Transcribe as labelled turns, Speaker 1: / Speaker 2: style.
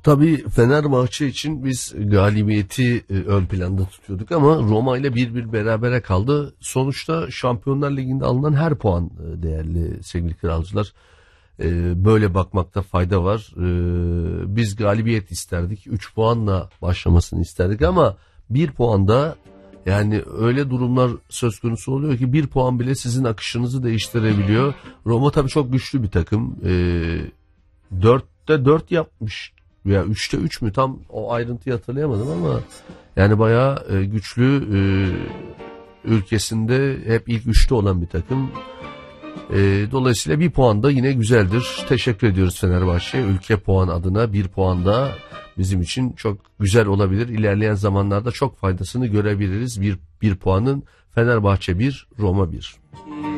Speaker 1: Tabii Fenerbahçe için biz galibiyeti ön planda tutuyorduk ama Roma ile 1-1 berabere kaldı. Sonuçta Şampiyonlar Ligi'nde alınan her puan değerli sevgili kralcılar. Böyle bakmakta fayda var. Biz galibiyet isterdik. 3 puanla başlamasını isterdik ama 1 puan da, yani öyle durumlar söz konusu oluyor ki 1 puan bile sizin akışınızı değiştirebiliyor. Roma tabii çok güçlü bir takım. 4'te 4 yapmış veya 3'te 3 mü, tam o ayrıntıyı hatırlayamadım ama yani bayağı güçlü, ülkesinde hep ilk 3'te olan bir takım. Dolayısıyla 1 puan da yine güzeldir. Teşekkür ediyoruz Fenerbahçe. Ülke puan adına 1 puan da bizim için çok güzel olabilir. İlerleyen zamanlarda çok faydasını görebiliriz. Bir puanın. Fenerbahçe 1, Roma 1.